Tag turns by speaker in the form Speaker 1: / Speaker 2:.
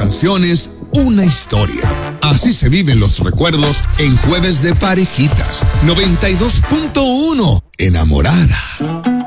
Speaker 1: canciones, una historia. Así se viven los recuerdos en Jueves de Parejitas. 92.1. Enamorada.